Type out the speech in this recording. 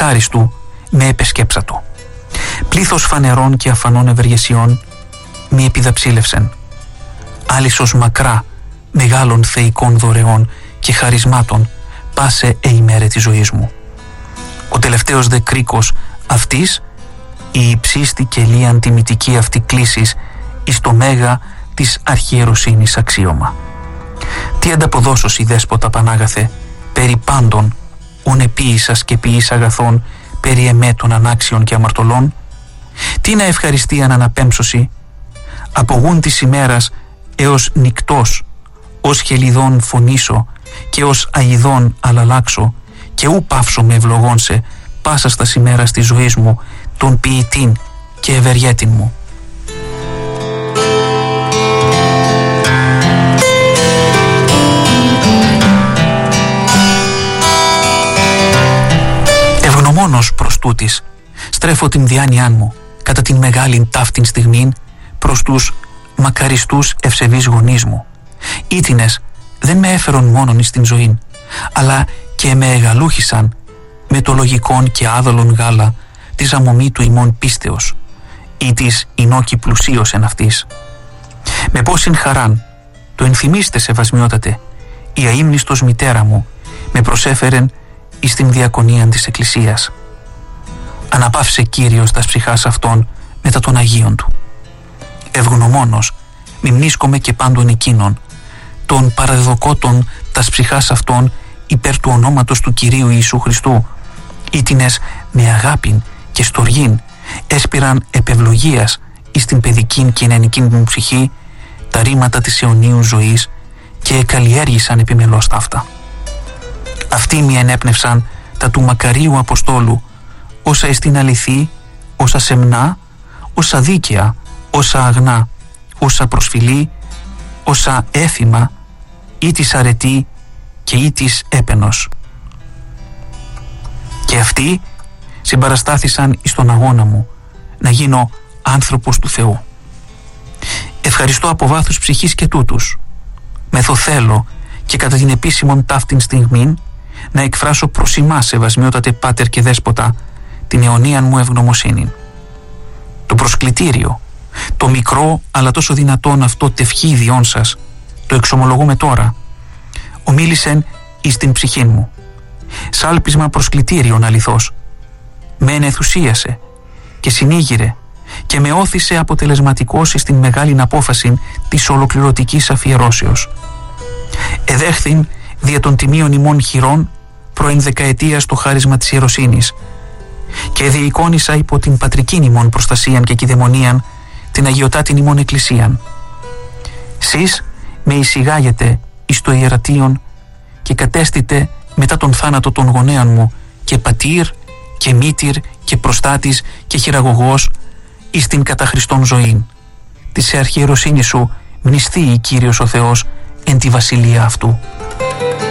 χάρις του με επεσκέψατο. Πλήθος φανερών και αφανών ευεργεσιών μη επιδαψίλευσεν. Άλυσος μακρά μεγάλων θεϊκών δωρεών και χαρισμάτων πάσε ημέρε της ζωής μου. Ο τελευταίος δε κρίκος αυτής, η υψίστη και λίαν τιμητική αυτή κλίσης εις το μέγα της αρχιεροσύνης αξίωμα. Τι ανταποδώσως η δέσποτα Πανάγαθε, περί πάντων ον επίησας και ποιείς αγαθών, περί εμέ των ανάξιων και αμαρτωλών? Τι να ευχαριστίαν αναπέμψωση, απογούν της ημέρας έως νυκτός, ως χελιδόν φωνήσω και ως αηδόν αλλαλάξω, και ου πάυσω με ευλογών σε πάσα στα ημέρας της ζωής μου τον ποιητήν και ευεργέτην μου. Ευγνωμόνος προς τούτης στρέφω την διάνοιά μου κατά την μεγάλην ταύτην στιγμήν προς τους μακαριστούς ευσεβείς γονείς μου. Ήτινες δεν με έφερον μόνον εις την ζωήν, αλλά και με εγαλούχησαν με το λογικόν και άδολον γάλα τη ζαμωμή του ημών πίστεως, ή της εινόκη πλουσίως εν αυτής. Με πόσην χαράν το ενθυμίστε σεβασμιότατε, η αείμνηστος μητέρα μου με προσέφερεν εις την διακονίαν της Εκκλησίας. Αναπαύσε Κύριος τας ψυχάς αυτών μετά των Αγίων του. Ευγνωμόνος μιμνίσκομαι και πάντων εκείνων, των παραδεδοκότων τας ψυχάς αυτών υπέρ του ονόματος του Κυρίου Ιησού Χριστού, ήτινες με αγάπην και στοργήν έσπηραν επευλογίας εις την παιδικήν και νεανικήν μου ψυχή τα ρήματα της αιωνίου ζωής και εκαλλιέργησαν επιμελώς ταύτα. Αυτοί μη ενέπνευσαν τα του μακαρίου Αποστόλου, όσα εστίν αληθή, όσα σεμνά, όσα δίκαια, όσα αγνά, όσα προσφυλή, όσα έθιμα, ή της αρετή και ή της έπαινος. Και αυτοί συμπαραστάθησαν εις τον αγώνα μου να γίνω άνθρωπος του Θεού. Ευχαριστώ από βάθους ψυχής και τούτους. Μεθοθέλω και κατά την επίσημον ταύτην στιγμήν να εκφράσω προς ημάς, σεβασμιότατε Πάτερ και Δέσποτα, την αιωνίαν μου ευγνωμοσύνη. Το προσκλητήριο, το μικρό αλλά τόσο δυνατόν αυτό τευχίδιόν σας, το εξομολογούμε τώρα, ομίλησεν εις την ψυχήν μου. Σάλπισμα προσκλητήριον αληθώς. Με ενθουσίασε και συνήγηρε και με όθησε αποτελεσματικός εις την μεγάλην απόφαση της ολοκληρωτικής αφιερώσεως. Εδέχθην δια των τιμίων ημών χειρών πρώην δεκαετίας το χάρισμα της ιεροσύνης και διεικόνισα υπό την πατρικήν ημών προστασίαν και κηδαιμονίαν την αγιωτάτην ημών εκκλησίαν. Σεις με εισηγάγετε εις το ιερατείον και κατέστητε μετά τον θάνατο των γονέων μου και πατήρ και μήτηρ και προστάτης και χειραγωγός εις την κατά Χριστόν ζωήν. Της αρχιεροσύνης σου μνηστεί η Κύριος ο Θεός εν τη βασιλεία αυτού.